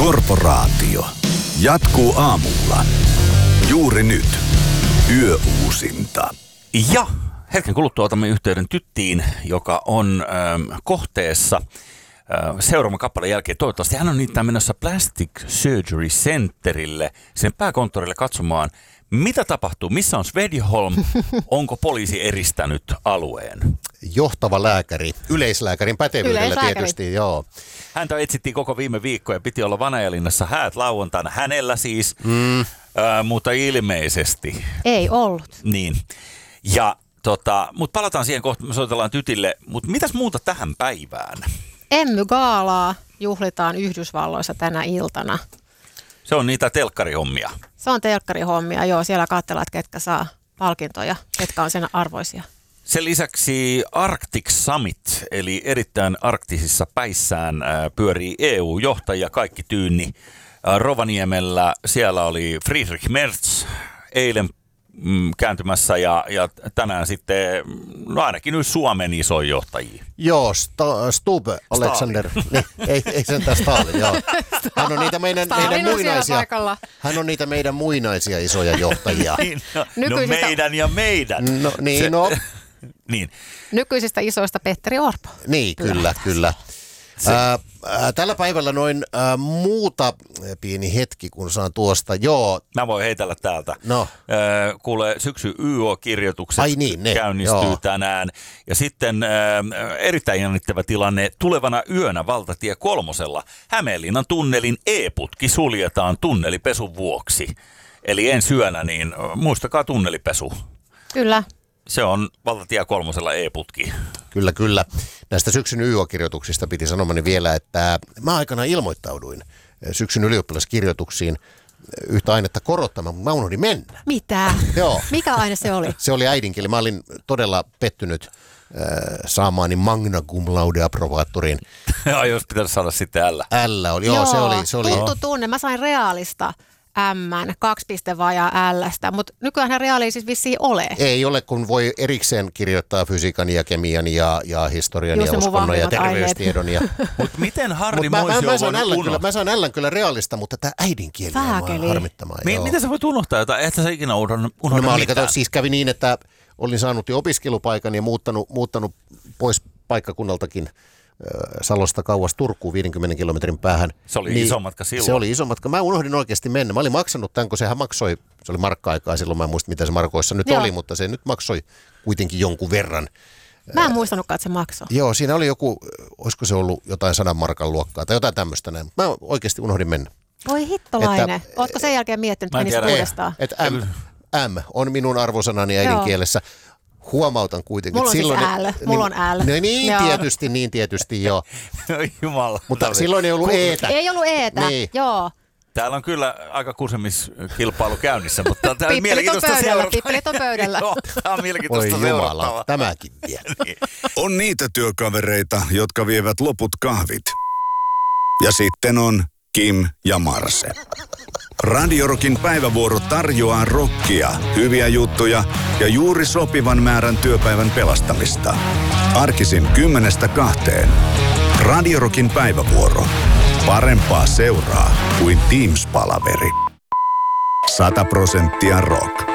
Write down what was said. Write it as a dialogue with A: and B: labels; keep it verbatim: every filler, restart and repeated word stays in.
A: Korporaatio jatkuu aamulla. Juuri nyt. Yöuusinta.
B: Ja hetken kuluttua otamme yhteyden tyttiin, joka on ähm, kohteessa äh, seuraavan kappaleen jälkeen. Toivottavasti hän on niitä menossa Plastic Surgery Centerille, sinne pääkonttorille katsomaan, mitä tapahtuu, missä on Svedjeholm, onko poliisi eristänyt alueen.
C: Johtava lääkäri, yleislääkärin pätevyydellä
D: Yleislääkäri.
C: tietysti, joo.
B: Häntä etsittiin koko viime viikko ja piti olla Vanajalinnassa häät lauantaina, hänellä siis,
C: Mm.
B: äh, mutta ilmeisesti.
D: Ei ollut.
B: Niin. Ja tota, mutta palataan siihen kohta, me soitellaan tytille, mutta mitäs muuta tähän päivään?
D: Emmy-gaalaa juhlitaan Yhdysvalloissa tänä iltana.
B: Se on niitä telkkarihommia.
D: Se on telkkarihommia, joo. Siellä katsellaan, että ketkä saa palkintoja, ketkä on sen arvoisia.
B: Sen lisäksi Arctic Summit, eli erittäin arktisissa päissään ää, pyörii E U-johtajia, kaikki tyynni. Ää, Rovaniemellä siellä oli Friedrich Merz eilen mm, kääntymässä ja, ja tänään sitten, no ainakin nyt Suomen isoin johtajia.
C: Joo, Sta- Stub, Alexander. Niin, ei, ei sentään Stalin, joo. Hän on niitä meidän,
D: Stalin
C: meidän
D: on siellä
C: muinaisia,
D: paikalla.
C: hän on niitä meidän muinaisia isoja johtajia.
B: Niin, no, no
D: Nykyisistä-
B: meidän ja meidän.
C: No niin,
B: Se-
C: no.
B: Niin.
D: Nykyisistä isoista Petteri Orpo.
C: Niin, kyllä, kyllä. Ää, ää, tällä päivällä noin ää, muuta pieni hetki, kun saan tuosta. Joo,
B: Mä voin heitellä täältä.
C: no.
B: Öö, kuule, syksy Y O-kirjoitukset
C: Ai niin, ne,
B: käynnistyy
C: joo.
B: tänään. Ja sitten öö, erittäin jännittävä tilanne. Tulevana yönä valtatie kolmosella Hämeenlinnan tunnelin E-putki suljetaan tunnelipesun vuoksi. Eli ensi yönä, niin muistakaa tunnelipesu.
D: Kyllä.
B: Se on valtatie kolmosella E-putki.
C: Kyllä, kyllä. Näistä syksyn Y O-kirjoituksista piti sanomani vielä, että mä aikana ilmoittauduin syksyn ylioppilaskirjoituksiin yhtä ainetta korottamaan, mutta mä unohdin mennä.
D: Mitä?
C: Joo.
D: Mikä aine se oli?
C: Se oli äidinkieli. Mä olin todella pettynyt äh, saamaani magna cum laude approvaattorin.
B: Ja jos pitäisi saada sitten ällä.
C: L oli, joo, se oli. Se oli.
D: Tuttu tunne. Mä sain reaalista M:n, kaksi piste vajaa L:stä, mutta nykyään reaali ei siis vissiin ole.
C: Ei ole, kun voi erikseen kirjoittaa fysiikan ja kemian ja, ja historian
D: Just
C: ja
D: ne mun
C: uskonnon ja
D: vahvimmat
C: terveystiedon. Ja...
B: Mutta miten Harri
C: Mut mä, mä,
B: Moisio
C: mä,
B: on
C: saan
B: voinut
C: L:n kyllä,
B: unohtaa?
C: mä saan L:n kyllä realista, mutta tämä äidinkieli on
D: Saakeli.
C: harmittamaan.
B: Mi-
C: joo.
B: miten sä voit unohtaa jotain? Et sä ikinä unohda, unohda
C: No mä olin,
B: mitään.
C: kato, siis kävi niin, että olin saanut jo opiskelupaikan ja muuttanut, muuttanut pois paikkakunnaltakin äh, Salosta kauas Turkuun viidenkymmenen kilometrin päähän.
B: Se oli iso matka silloin.
C: Se oli iso matka. Mä unohdin oikeasti mennä. Mä olin maksanut tämän, kun sehän maksoi, se oli markka-aikaa silloin, mä en muista mitä se markoissa nyt
D: Joo.
C: oli, mutta se nyt maksoi kuitenkin jonkun verran.
D: Mä en muistanutkaan, että se maksoi.
C: Joo, siinä oli joku, olisiko se ollut jotain sadan markan luokkaa tai jotain tämmöistä näin. Mä oikeasti unohdin mennä.
D: Voi hittolainen.
C: Että-
D: Ootko sen jälkeen miettinyt,
B: Mä en
D: menisit
B: tiedä.
D: uudestaan?
C: Että M, M on minun arvosanani äidinkielessä. Huomautan kuitenkin.
D: Mulla on
C: että
D: siis
C: silloin,
D: L. Mulla on L.
C: No niin,
D: Joo.
C: tietysti, niin tietysti, joo.
B: Jumala.
C: Mutta silloin ei ollut eetä.
D: Ei ollut eetä,
C: Niin.
D: joo.
B: Täällä on kyllä aika kusemmiskilpailu käynnissä, mutta tämä on
D: Pippelit on
B: mielenkiintoista
D: pöydällä,
B: seurata.
D: pippelit on pöydällä.
B: Joo, tämä on
C: Oi
B: mielenkiintoista
C: jumala,
B: seurattavaa.
C: tämäkin vielä.
A: On niitä työkavereita, jotka vievät loput kahvit. Ja sitten on Kim ja Marse. Radiorokin päivävuoro tarjoaa rockia, hyviä juttuja ja juuri sopivan määrän työpäivän pelastamista. Arkisin kymmenestä kahteen. Radiorokin päivävuoro. Parempaa seuraa kuin Teams-palaveri. Sata prosenttia rock.